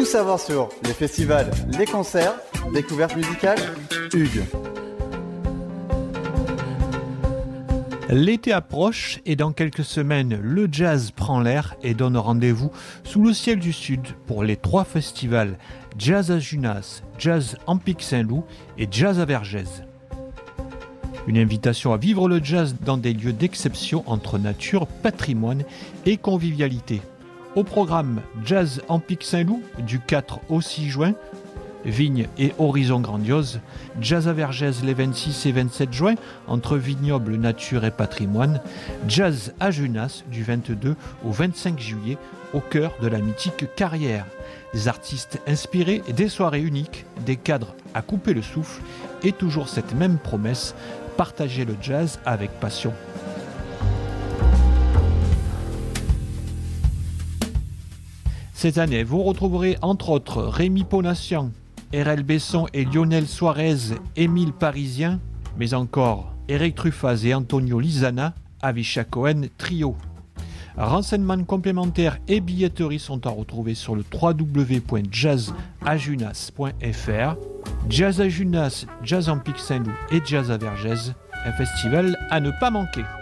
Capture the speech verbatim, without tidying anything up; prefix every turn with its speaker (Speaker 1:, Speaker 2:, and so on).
Speaker 1: savoir sur les festivals, les concerts, découvertes musicales, Hugues.
Speaker 2: L'été approche et dans quelques semaines, le jazz prend l'air et donne rendez-vous sous le ciel du Sud pour les trois festivals Jazz à Junas, Jazz en Pic Saint-Loup et Jazz à Vergès. Une invitation à vivre le jazz dans des lieux d'exception entre nature, patrimoine et convivialité. Au programme Jazz en Pic Saint-Loup du quatre au six juin, vignes et horizons grandioses, Jazz à Vergès les vingt-six et vingt-sept juin entre vignobles, nature et patrimoine, Jazz à Junas du vingt-deux au vingt-cinq juillet au cœur de la mythique carrière. Des artistes inspirés, des soirées uniques, des cadres à couper le souffle et toujours cette même promesse, partager le jazz avec passion. Cette année, vous retrouverez entre autres Rémi Ponassian, R L Besson et Lionel Suarez, Émile Parisien, mais encore Eric Truffaz et Antonio Lizana, Avisha Cohen Trio. Renseignements complémentaires et billetteries sont à retrouver sur le w w w point jazz à junas point f r. Jazz à Junas, Jazz en Pic Saint-Loup et Jazz à Vergès, un festival à ne pas manquer.